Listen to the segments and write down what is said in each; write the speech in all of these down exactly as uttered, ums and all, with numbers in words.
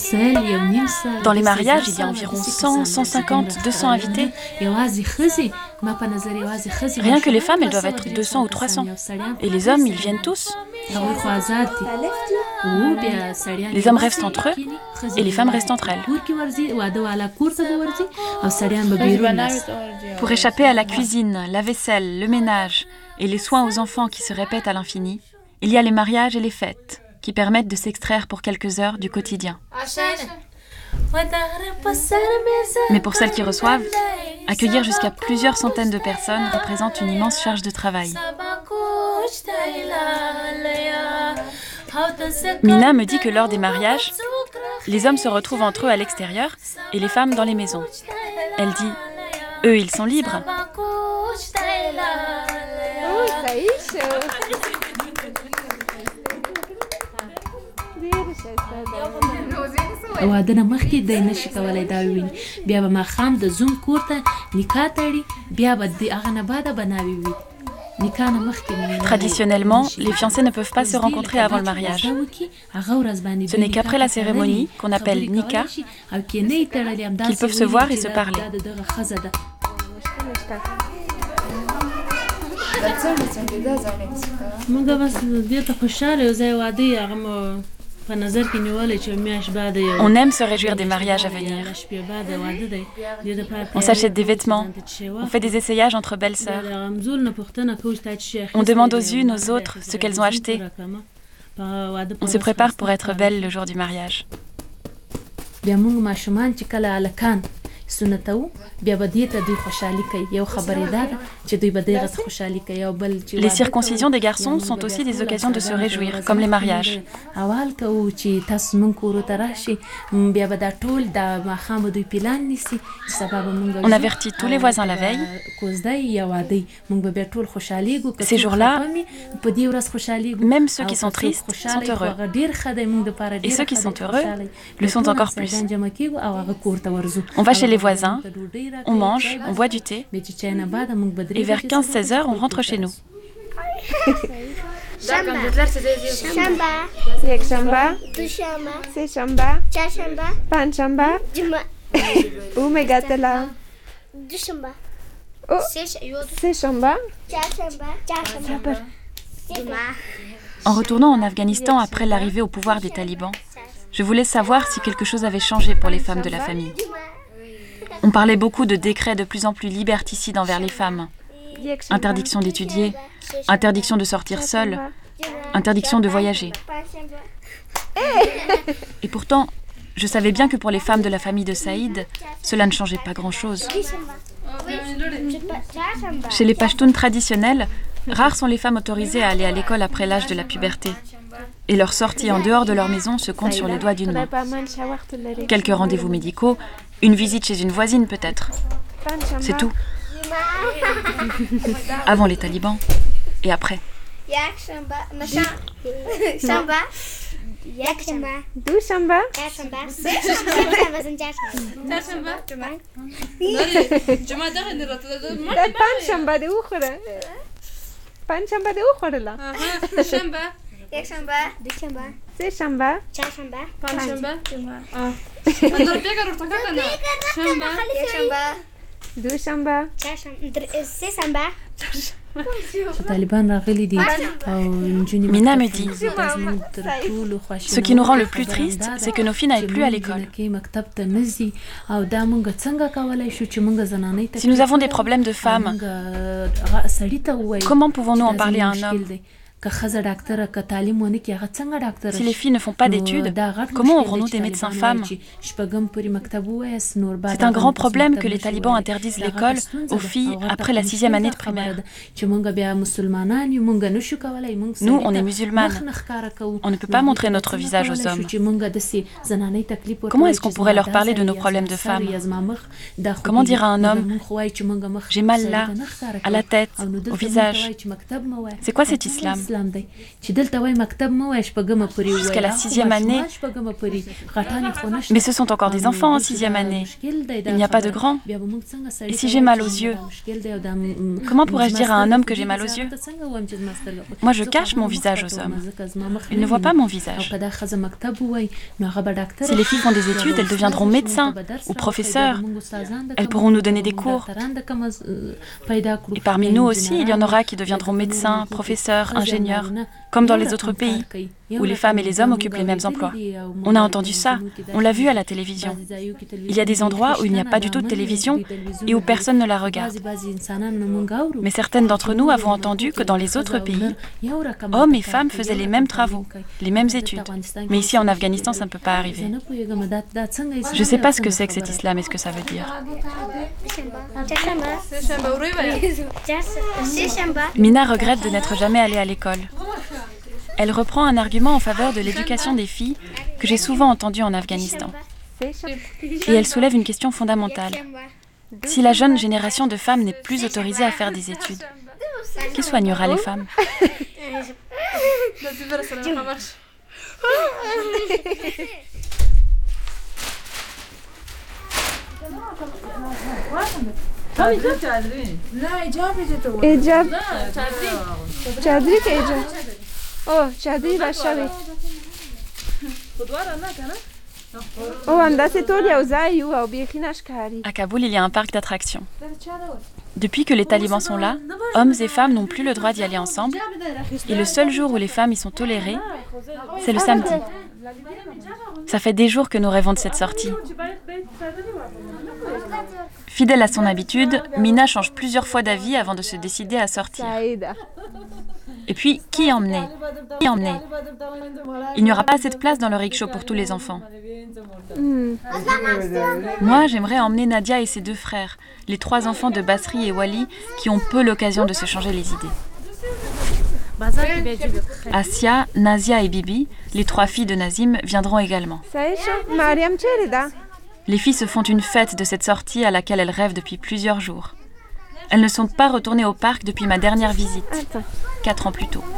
Dans les mariages, il y a environ cent, cent cinquante, deux cents invités. Rien que les femmes, elles doivent être deux cents ou trois cents. Et les hommes, ils viennent tous. Les hommes restent entre eux et les femmes restent entre elles. Pour échapper à la cuisine, la vaisselle, le ménage et les soins aux enfants qui se répètent à l'infini, il y a les mariages et les fêtes qui permettent de s'extraire pour quelques heures du quotidien. Mais pour celles qui reçoivent, accueillir jusqu'à plusieurs centaines de personnes représente une immense charge de travail. Mina me dit que lors des mariages, les hommes se retrouvent entre eux à l'extérieur et les femmes dans les maisons. Elle dit, eux, ils sont libres. واده نه مخکې دی نشي کولی دا وویني بیا به ماښام د زوم کور ته نکاح تړي بیا به د هغه نه بعده به ناوې وي نکاح نه مخکې. Traditionnellement, les fiancés ne peuvent pas se rencontrer avant le mariage. Ce n'est qu'après la cérémonie, qu'on appelle nikah, qu'ils peuvent se voir et se parler. موږ بس دې ته خوشاله یو ځای واده یې هغه مو په نظر کې نیولی چې میاشت بعد یو. On aime se réjouir des mariages à venir. On s'achète des vêtements, on fait des essayages entre belles sœurs. On demande aux unes aux autres ce qu'elles ont acheté. On se prépare pour être belle le jour du mariage. بیا موږ ماشومان چې کله هلکان سنتو بیا به دې ته دوی خوشحالي کوي یو خبرې دا ده چې دوی به دغه څه خوشحالي کوي او بل چې Les circoncisions des garçons sont aussi des occasions de se réjouir, comme les mariages. اول کوو چې تاسو مونږ کورو ته راشئ بیا به دا ټول دا ماښام به دوی پلان نیسي چې سبا به مونږ On avertit tous les voisins la veille. کوزدی یا واده مونږ به بیا ټول خوشحالیږو Ces jours-là, په دې ورځ خوشحالیږو même ceux qui sont tristes sont heureux. Et ceux qui sont heureux le sont encore plus. On va chez les voisins, on mange, on boit du thé, et vers quinze seize heures, on rentre chez nous. شنبه یک شنبه دوشنبه سه شنبه چهار شنبه پنج شنبه جمعه او میگاتلا دوشنبه سه شنبه چهار شنبه چهار شنبه. En retournant en Afghanistan après l'arrivée au pouvoir des talibans, je voulais savoir si quelque chose avait changé pour les femmes de la famille. On parlait beaucoup de décrets de plus en plus liberticides envers les femmes. Interdiction d'étudier, interdiction de sortir seule, interdiction de voyager. Et pourtant, je savais bien que pour les femmes de la famille de Saïd, cela ne changeait pas grand-chose. Chez les Pashtuns traditionnels, rares sont les femmes autorisées à aller à l'école après l'âge de la puberté. Et leur sortie en dehors de leur maison se compte sur les doigts d'une main. Quelques rendez-vous médicaux, une visite chez une voisine peut-être. C'est tout. Avant les talibans et après. یک شنبه دوشنبه سه شنبه چهار شنبه پنج شنبه جمعه اندر بیا گرفت کنه شنبه یک شنبه دوشنبه چهار شنبه سه شنبه Mina me dit, ce qui nous rend le plus triste, c'est que nos filles n'aillent plus à l'école. Si nous avons des problèmes de femmes, comment pouvons-nous en parler à un homme ? Si les filles ne font pas d'études, comment aurons-nous des médecins femmes ? C'est un grand problème que les talibans interdisent l'école aux filles après la sixième année de primaire. Nous, on est musulmanes. On ne peut pas montrer notre visage aux hommes. Comment est-ce qu'on pourrait leur parler de nos problèmes de femmes ? Comment dire à un homme « J'ai mal là, à la tête, au visage ?» C'est quoi cet islam ? اسلام دی چې دلته وای مکتب مو وای شپږمه پورې وای jusqu'à la sixième année. Mais ce sont encore des enfants en sixième année. Il n'y a pas de grands. Et si j'ai mal aux yeux, comment pourrais-je dire à un homme que j'ai mal aux yeux? Moi, je cache mon visage aux hommes. Ils ne voient pas mon visage. Si les filles font des études, elles deviendront médecins ou professeurs. Elles pourront nous donner des cours. Et parmi nous aussi, il y en aura qui deviendront médecins, professeurs, ingénieurs, comme dans les autres pays, où les femmes et les hommes occupent les mêmes emplois. On a entendu ça, on l'a vu à la télévision. Il y a des endroits où il n'y a pas du tout de télévision et où personne ne la regarde. Mais certaines d'entre nous avons entendu que dans les autres pays, hommes et femmes faisaient les mêmes travaux, les mêmes études. Mais ici en Afghanistan, ça ne peut pas arriver. Je ne sais pas ce que c'est que cet islam et ce que ça veut dire. Mina regrette de n'être jamais allée à l'école. Elle reprend un argument en faveur de l'éducation des filles que j'ai souvent entendu en Afghanistan. Et elle soulève une question fondamentale. Si la jeune génération de femmes n'est plus autorisée à faire des études, qui soignera les femmes? ایجاب چادری که ایجاب اوه چادری باشوی اوه همداسې ټول یو ځای یو او بیخي نه ښکاري. À Kaboul, il y a un parc d'attractions. Depuis que les talibans sont là, hommes et femmes n'ont plus le droit d'y aller ensemble. Et le seul jour où les femmes y sont tolérées, c'est le samedi. Ça fait des jours que nous rêvons de cette sortie. Fidèle à son habitude, Mina change plusieurs fois d'avis avant de se décider à sortir. Et puis, qui emmener? Qui emmener? Il n'y aura pas assez de place dans le rickshaw pour tous les enfants. Moi, j'aimerais emmener Nadia et ses deux frères, les trois enfants de Basri et Wali, qui ont peu l'occasion de se changer les idées. Asia, Nazia et Bibi, les trois filles de Nazim, viendront également. Les filles se font une fête de cette sortie à laquelle elles rêvent depuis plusieurs jours. Elles ne sont pas retournées au parc depuis ma dernière visite, quatre ans plus tôt.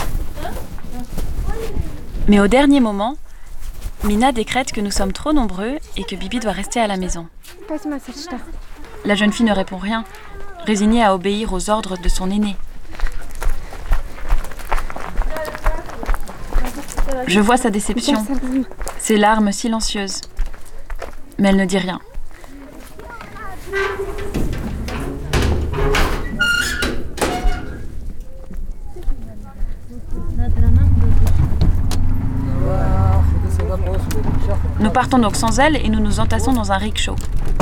Mais au dernier moment, Mina décrète que nous sommes trop nombreux et que Bibi doit rester à la maison. La jeune fille ne répond rien, résignée à obéir aux ordres de son aînée. Je vois sa déception, ses larmes silencieuses. Mais elle ne dit rien. Nous partons donc sans elle et nous nous entassons dans un rickshaw.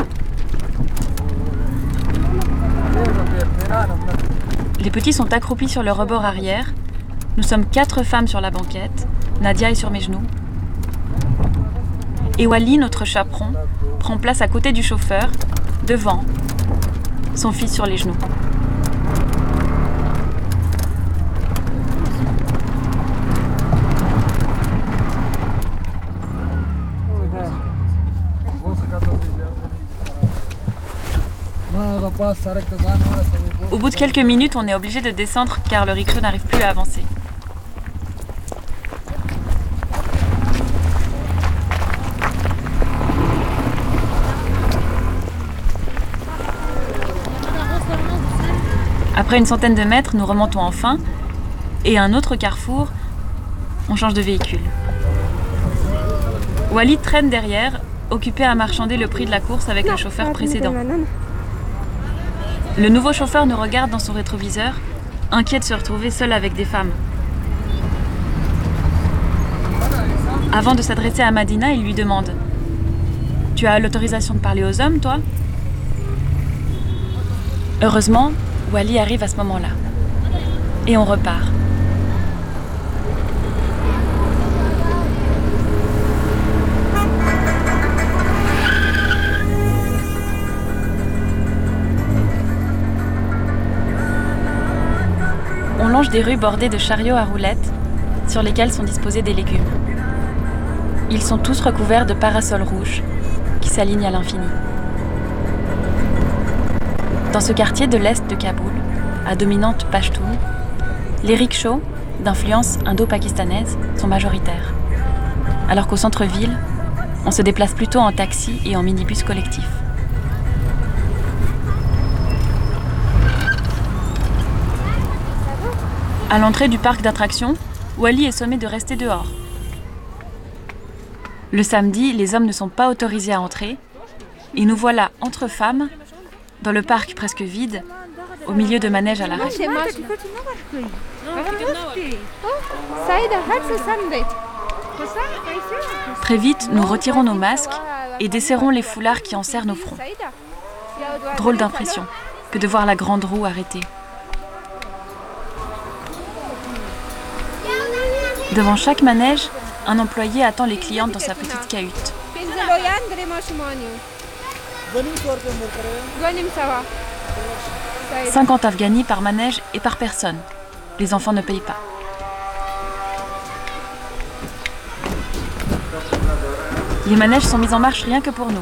Les petits sont accroupis sur le rebord arrière. Nous sommes quatre femmes sur la banquette. Nadia est sur mes genoux. Et Wali, notre chaperon, prend place à côté du chauffeur, devant, son fils sur les genoux. Au bout de quelques minutes, on est obligé de descendre car le rickshaw n'arrive plus à avancer. Après une centaine de mètres, nous remontons enfin, et à un autre carrefour, on change de véhicule. Wali traîne derrière, occupé à marchander le prix de la course avec le chauffeur précédent. Le nouveau chauffeur nous regarde dans son rétroviseur, inquiet de se retrouver seul avec des femmes. Avant de s'adresser à Madina, il lui demande « Tu as l'autorisation de parler aux hommes, toi ?» Heureusement, Wali arrive à ce moment-là. Et on repart. On longe des rues bordées de chariots à roulettes sur lesquels sont disposés des légumes. Ils sont tous recouverts de parasols rouges qui s'alignent à l'infini. Dans ce quartier de l'est de Kaboul, à dominante pachtoune, les rickshaws, d'influence indo-pakistanaise, sont majoritaires. Alors qu'au centre-ville, on se déplace plutôt en taxi et en minibus collectif. À l'entrée du parc d'attractions, Wally est sommé de rester dehors. Le samedi, les hommes ne sont pas autorisés à entrer et nous voilà entre femmes, dans le parc presque vide, au milieu de manèges à l'arrêt. Très vite, nous retirons nos masques et desserrons les foulards qui enserrent nos fronts. Drôle d'impression que de voir la grande roue arrêtée. Devant chaque manège, un employé attend les clientes dans sa petite cahute. cinquante Afghanis par manège et par personne. Les enfants ne payent pas. Les manèges sont mis en marche rien que pour nous.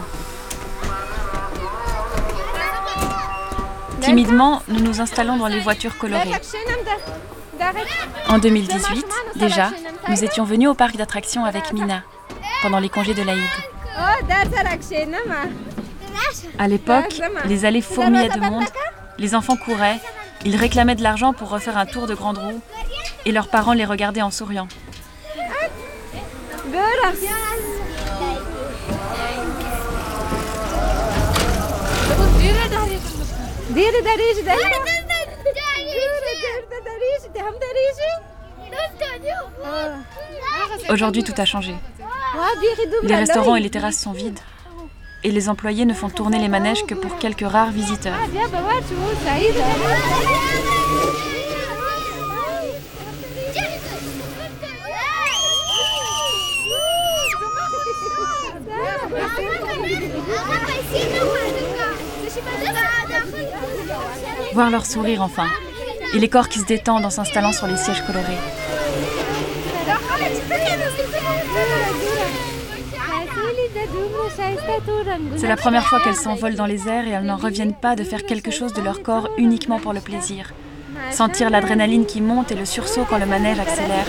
Timidement, nous nous installons dans les voitures colorées. En deux mille dix-huit, déjà, nous étions venus au parc d'attractions avec Mina, pendant les congés de l'Aïd. À l'époque, les allées fourmillaient de monde, les enfants couraient, ils réclamaient de l'argent pour refaire un tour de grande roue, et leurs parents les regardaient en souriant. Aujourd'hui, tout a changé. Les restaurants et les terrasses sont vides. Et les employés ne font tourner les manèges que pour quelques rares visiteurs. Voir leur sourire enfin, et les corps qui se détendent en s'installant sur les sièges colorés. C'est la première fois qu'elles s'envolent dans les airs et elles n'en reviennent pas de faire quelque chose de leur corps uniquement pour le plaisir. Sentir l'adrénaline qui monte et le sursaut quand le manège accélère.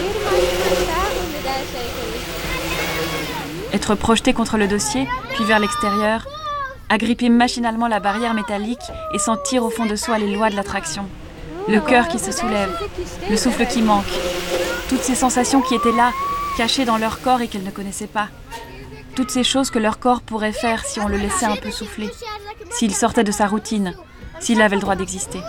Être projeté contre le dossier, puis vers l'extérieur. Agripper machinalement la barrière métallique et sentir au fond de soi les lois de l'attraction. Le cœur qui se soulève, le souffle qui manque. Toutes ces sensations qui étaient là, cachées dans leur corps et qu'elles ne connaissaient pas. Toutes ces choses que leur corps pourrait faire si on le laissait un peu souffler, s'il sortait de sa routine, s'il avait le droit d'exister.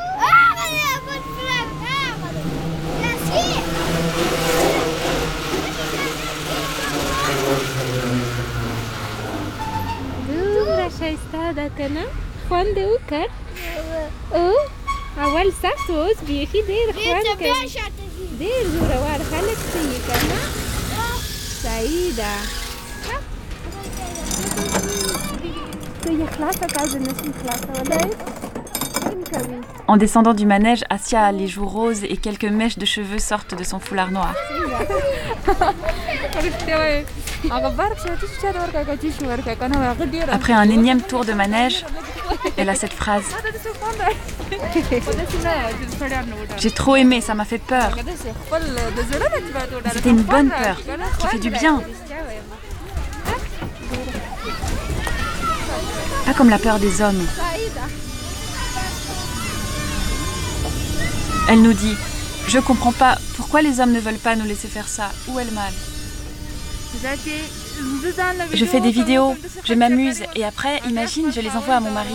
En descendant du manège, Asia a les joues roses et quelques mèches de cheveux sortent de son foulard noir. Après un énième tour de manège, elle a cette phrase. J'ai trop aimé, ça m'a fait peur. C'était une bonne peur, qui fait du bien. Pas comme la peur des hommes. Elle nous dit, je comprends pas, pourquoi les hommes ne veulent pas nous laisser faire ça? Où est le mal? Je fais des vidéos, je m'amuse, et après, imagine, je les envoie à mon mari.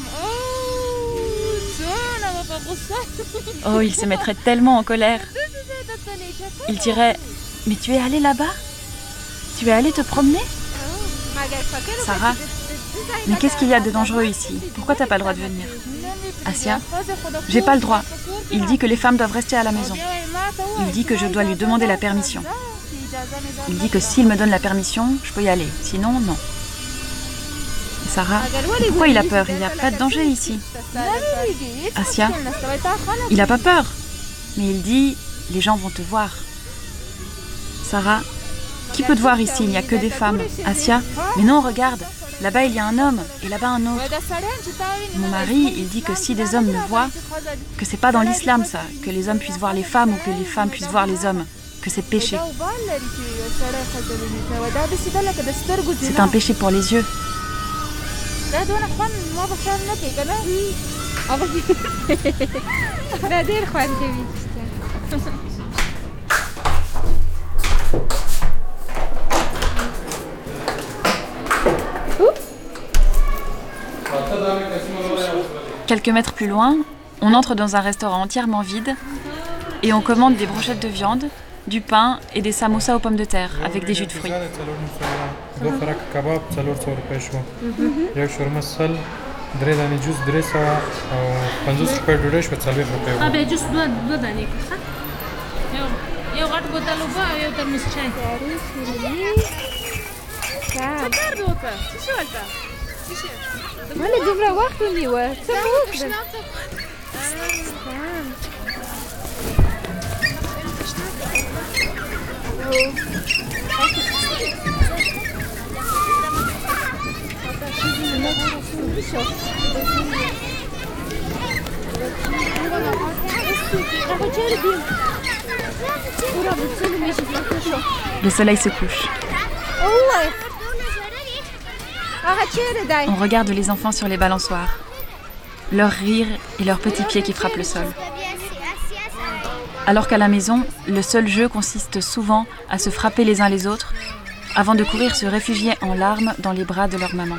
Oh, il se mettrait tellement en colère. Il dirait, mais tu es allé là-bas? Tu es allé te promener? Sarah, mais qu'est-ce qu'il y a de dangereux ici? Pourquoi t'as pas le droit de venir? Asia, j'ai pas le droit. Il dit que les femmes doivent rester à la maison. Il dit que je dois lui demander la permission. Il dit que s'il me donne la permission, je peux y aller. Sinon, non. Et Sarah, pourquoi il a peur? Il n'y a pas de danger ici. Asia, il n'a pas peur. Mais il dit, les gens vont te voir. Sarah, qui peut te voir ici? Il n'y a que des femmes. Asia, mais non, regarde. Là-bas, il y a un homme, et là-bas un autre. Mon mari, il dit que si des hommes me voient, que c'est pas dans l'islam ça, que les hommes puissent voir les femmes ou que les femmes puissent voir les hommes, que c'est péché. C'est un péché pour les yeux. Quelques mètres plus loin, on entre dans un restaurant entièrement vide et on commande des brochettes de viande, du pain et des samosas aux pommes de terre avec des jus de fruits. مالي دوبرا وقت ونيوه تسموك Le soleil se couche. On regarde les enfants sur les balançoires, leurs rires et leurs petits pieds qui frappent le sol. Alors qu'à la maison, le seul jeu consiste souvent à se frapper les uns les autres avant de courir se réfugier en larmes dans les bras de leur maman.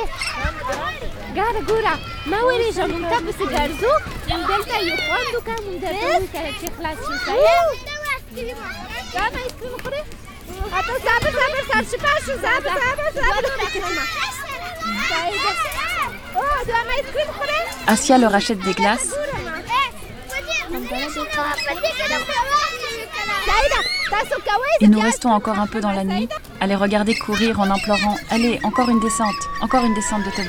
Asia leur achète des glaces et nous restons encore un peu dans la nuit à les regarder courir en implorant « Allez, encore une descente, encore une descente de toboggan ».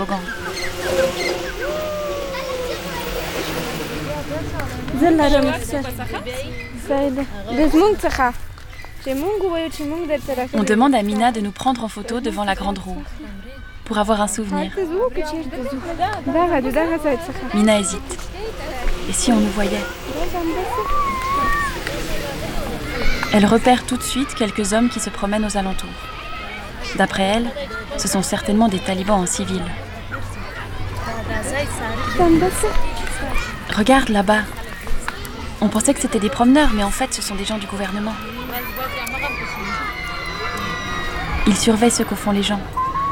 On demande à Mina de nous prendre en photo devant la grande roue pour avoir un souvenir. Mina hésite. Et si on nous voyait? Elle repère tout de suite quelques hommes qui se promènent aux alentours. D'après elle, ce sont certainement des talibans en civil. Regarde là-bas. On pensait que c'était des promeneurs, mais en fait, ce sont des gens du gouvernement. Ils surveillent ce que font les gens.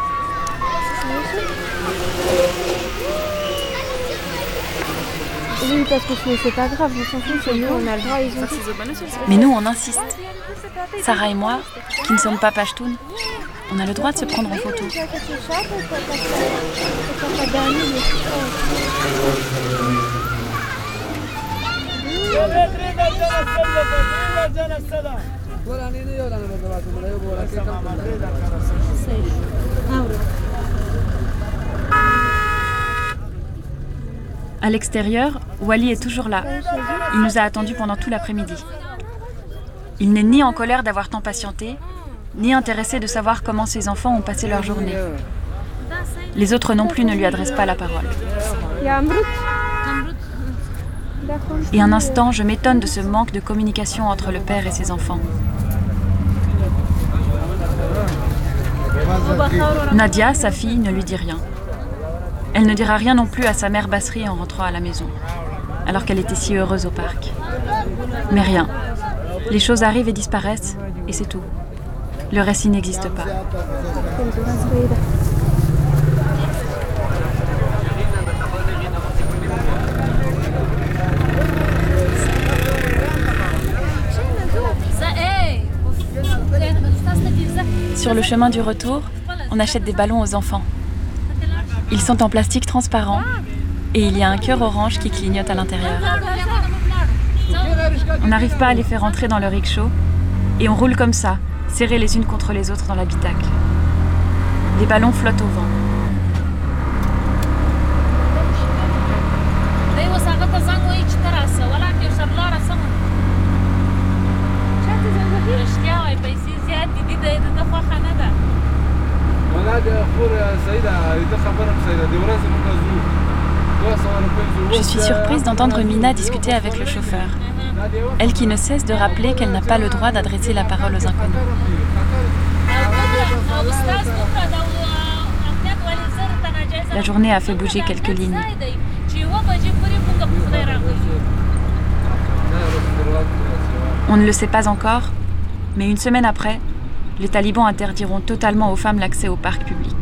Oui, parce que c'est pas grave, on s'en fout, c'est nous, on a le droit, ils ont... Mais nous, on insiste. Sarah et moi, qui ne sommes pas pashtuns, on a le droit de se prendre en photo. À l'extérieur, Wally est toujours là. Il nous a attendus pendant tout l'après-midi. Il n'est ni en colère d'avoir tant patienté, ni intéressé de savoir comment ses enfants ont passé leur journée. Les autres non plus ne lui adressent pas la parole. Et un instant, je m'étonne de ce manque de communication entre le père et ses enfants. Nadia, sa fille, ne lui dit rien. Elle ne dira rien non plus à sa mère Basri en rentrant à la maison, alors qu'elle était si heureuse au parc. Mais rien. Les choses arrivent et disparaissent, et c'est tout. Le récit n'existe pas. Sur le chemin du retour, on achète des ballons aux enfants. Ils sont en plastique transparent et il y a un cœur orange qui clignote à l'intérieur. On n'arrive pas à les faire entrer dans le rickshaw et on roule comme ça, serrés les unes contre les autres dans l'habitacle. Les ballons flottent au vent. Je suis surprise d'entendre Mina discuter avec le chauffeur. Elle qui ne cesse de rappeler qu'elle n'a pas le droit d'adresser la parole aux inconnus. La journée a fait bouger quelques lignes. On ne le sait pas encore, mais une semaine après, les talibans interdiront totalement aux femmes l'accès au parc public.